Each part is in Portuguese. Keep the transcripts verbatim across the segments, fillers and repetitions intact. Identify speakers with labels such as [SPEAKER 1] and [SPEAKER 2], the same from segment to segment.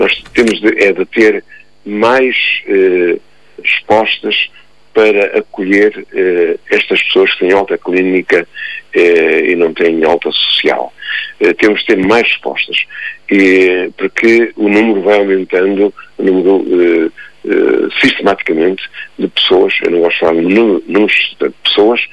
[SPEAKER 1] Nós temos de, é de ter mais eh, respostas para acolher eh, estas pessoas que têm alta clínica eh, e não têm alta social. Eh, temos de ter mais respostas, e, porque o número vai aumentando, o número eh, eh, sistematicamente de pessoas, eu não gosto de falar de números de pessoas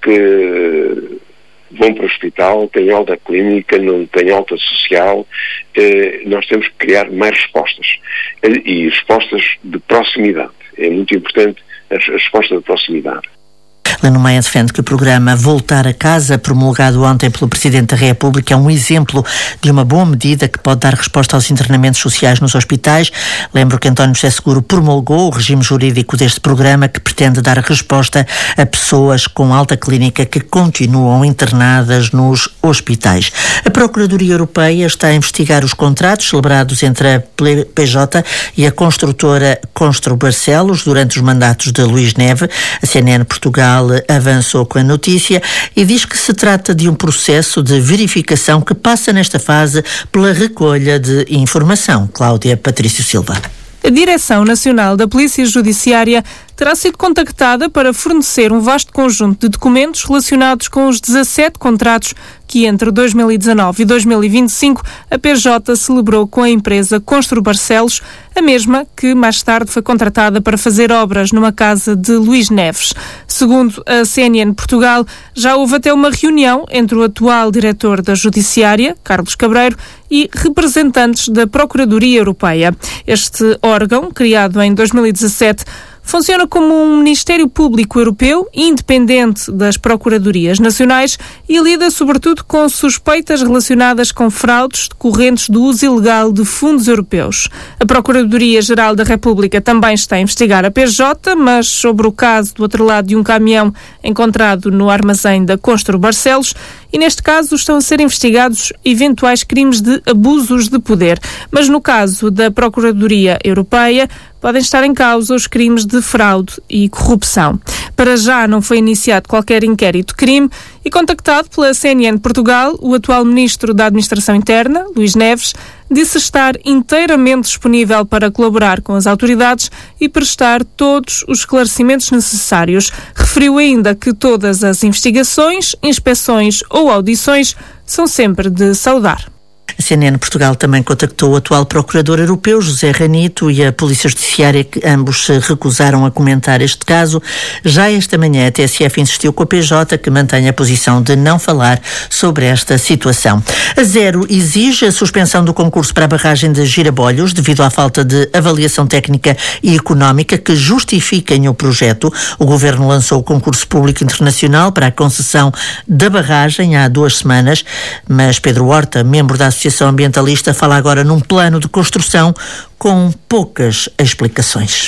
[SPEAKER 1] que vão para o hospital, têm alta clínica, não têm alta social. Eh, nós temos que criar mais respostas, eh, e respostas de proximidade. É muito importante a resposta de proximidade.
[SPEAKER 2] Leno Maia defende que o programa Voltar a Casa, promulgado ontem pelo Presidente da República, é um exemplo de uma boa medida que pode dar resposta aos internamentos sociais nos hospitais. Lembro que António José Seguro promulgou o regime jurídico deste programa, que pretende dar resposta a pessoas com alta clínica que continuam internadas nos hospitais. A Procuradoria Europeia está a investigar os contratos celebrados entre a P J e a construtora Constru Barcelos durante os mandatos de Luís Neves. A C N N Portugal avançou com a notícia e diz que se trata de um processo de verificação que passa nesta fase pela recolha de informação. Cláudia Patrício Silva.
[SPEAKER 3] A Direção Nacional da Polícia Judiciária terá sido contactada para fornecer um vasto conjunto de documentos relacionados com os dezassete contratos que entre dois mil e dezanove e dois mil e vinte e cinco a P J celebrou com a empresa Constru Barcelos, a mesma que mais tarde foi contratada para fazer obras numa casa de Luís Neves. Segundo a C N N Portugal, já houve até uma reunião entre o atual diretor da Judiciária, Carlos Cabreiro, e representantes da Procuradoria Europeia. Este órgão, criado em dois mil e dezassete, funciona como um Ministério Público Europeu independente das Procuradorias Nacionais e lida sobretudo com suspeitas relacionadas com fraudes decorrentes do uso ilegal de fundos europeus. A Procuradoria-Geral da República também está a investigar a P J, mas sobre o caso do outro lado de um caminhão encontrado no armazém da Constru Barcelos, e neste caso estão a ser investigados eventuais crimes de abusos de poder. Mas no caso da Procuradoria Europeia, podem estar em causa os crimes de fraude e corrupção. Para já não foi iniciado qualquer inquérito-crime e, contactado pela C N N Portugal, o atual Ministro da Administração Interna, Luís Neves, disse estar inteiramente disponível para colaborar com as autoridades e prestar todos os esclarecimentos necessários. Referiu ainda que todas as investigações, inspeções ou audições são sempre de saudar.
[SPEAKER 2] A C N N Portugal também contactou o atual Procurador Europeu, José Ranito, e a Polícia Judiciária, que ambos se recusaram a comentar este caso. Já esta manhã a T S F insistiu com a P J, que mantém a posição de não falar sobre esta situação. A Zero exige a suspensão do concurso para a barragem de Girabolhos devido à falta de avaliação técnica e económica que justifiquem o projeto. O Governo lançou o concurso público internacional para a concessão da barragem há duas semanas, mas Pedro Horta, membro da Associação Ambientalista, fala agora num plano de construção com poucas explicações.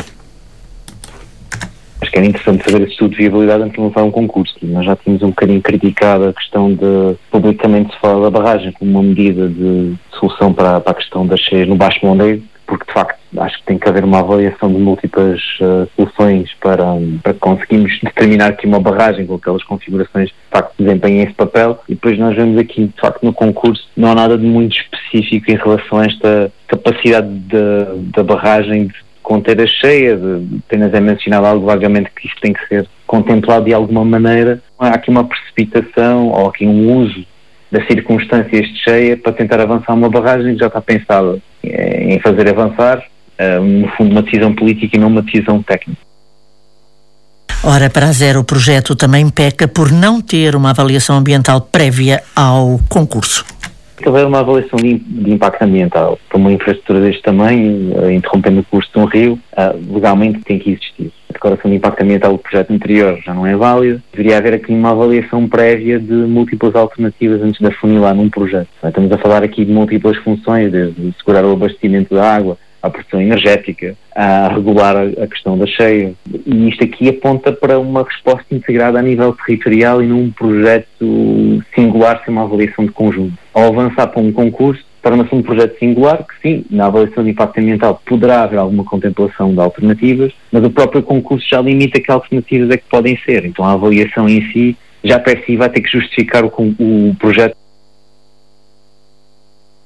[SPEAKER 4] Acho que era interessante saber esse estudo de viabilidade antes de lançar um concurso. Nós já tínhamos um bocadinho criticado a questão de publicamente se falar da barragem como uma medida de solução para, para a questão das cheias no Baixo Mondego, porque de facto acho que tem que haver uma avaliação de múltiplas uh, soluções para, para conseguirmos determinar aqui uma barragem com aquelas configurações que de facto desempenhem esse papel, e depois nós vemos aqui de facto no concurso não há nada de muito específico em relação a esta capacidade da barragem de conter a cheia, de, apenas é mencionado algo vagamente que isto tem que ser contemplado de alguma maneira. Há aqui uma precipitação ou aqui um uso das circunstâncias de cheia para tentar avançar uma barragem que já está pensada em fazer avançar, no fundo uma decisão política e não uma decisão técnica.
[SPEAKER 2] Ora, para a Zero, o projeto também peca por não ter uma avaliação ambiental prévia ao concurso.
[SPEAKER 4] Se houver uma avaliação de, de impacto ambiental para uma infraestrutura deste tamanho, interrompendo o curso de um rio, legalmente tem que existir. A declaração de impacto ambiental do projeto anterior já não é válida. Deveria haver aqui uma avaliação prévia de múltiplas alternativas antes de afunilar num projeto. Estamos a falar aqui de múltiplas funções, desde segurar o abastecimento da água, a produção energética, a regular a questão da cheia. E isto aqui aponta para uma resposta integrada a nível territorial e num projeto singular sem uma avaliação de conjunto. Ao avançar para um concurso, torna-se um projeto singular que, sim, na avaliação de impacto ambiental poderá haver alguma contemplação de alternativas, mas o próprio concurso já limita que alternativas é que podem ser. Então a avaliação em si já per si vai ter que justificar o, o projeto.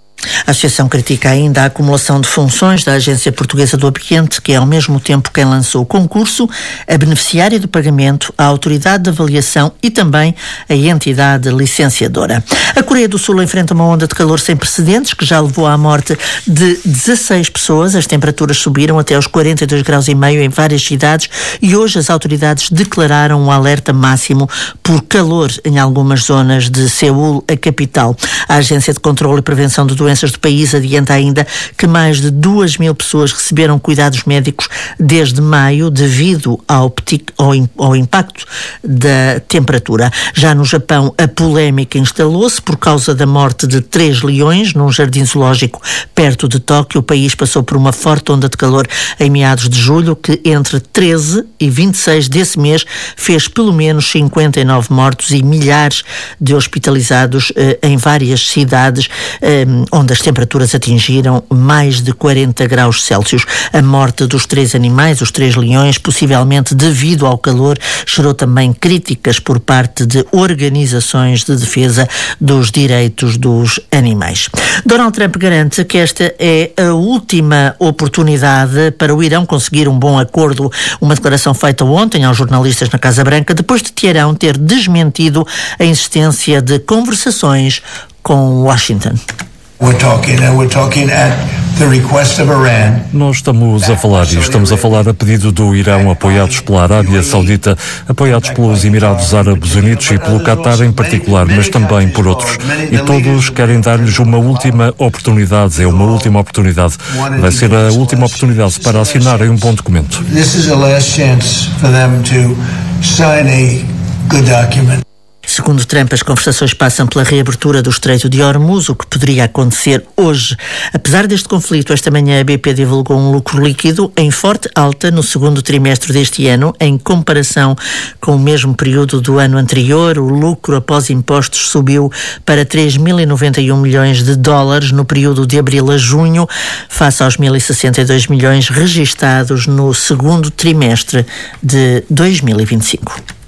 [SPEAKER 2] A associação critica ainda a acumulação de funções da Agência Portuguesa do Ambiente, que é ao mesmo tempo quem lançou o concurso, a beneficiária do pagamento, a autoridade de avaliação e também a entidade licenciadora. A Coreia do Sul enfrenta uma onda de calor sem precedentes que já levou à morte de dezasseis pessoas. As temperaturas subiram até aos quarenta e dois graus e meio em várias cidades e hoje as autoridades declararam um alerta máximo por calor em algumas zonas de Seul, a capital. A Agência de Controlo e Prevenção de Doenças do país adianta ainda que mais de duas mil pessoas receberam cuidados médicos desde maio devido ao, ao, ao impacto da temperatura. Já no Japão, a polémica instalou-se por causa da morte de três leões num jardim zoológico perto de Tóquio. O país passou por uma forte onda de calor em meados de julho, que entre treze e vinte e seis desse mês fez pelo menos cinquenta e nove mortos e milhares de hospitalizados eh, em várias cidades, eh, onde as temperaturas atingiram mais de quarenta graus Celsius. A morte dos três animais, os três leões, possivelmente devido ao calor, gerou também críticas por parte de organizações de defesa dos direitos dos animais. Donald Trump garante que esta é a última oportunidade para o Irão conseguir um bom acordo. Uma declaração feita ontem aos jornalistas na Casa Branca, depois de Teherão ter desmentido a existência de conversações com Washington.
[SPEAKER 5] Nós estamos a falar e estamos a falar a pedido do Irão, apoiados pela Arábia Saudita, apoiados pelos Emirados Árabes Unidos e pelo Qatar em particular, mas também por outros. E todos querem dar-lhes uma última oportunidade. É uma última oportunidade. Vai ser a última oportunidade para assinarem um bom documento.
[SPEAKER 6] This is a last chance for them to sign a good document.
[SPEAKER 2] Segundo Trump, as conversações passam pela reabertura do Estreito de Hormuz, o que poderia acontecer hoje. Apesar deste conflito, esta manhã a B P divulgou um lucro líquido em forte alta no segundo trimestre deste ano, em comparação com o mesmo período do ano anterior. O lucro após impostos subiu para três mil e noventa e um milhões de dólares no período de abril a junho, face aos mil e sessenta e dois milhões registados no segundo trimestre de dois mil e vinte e cinco.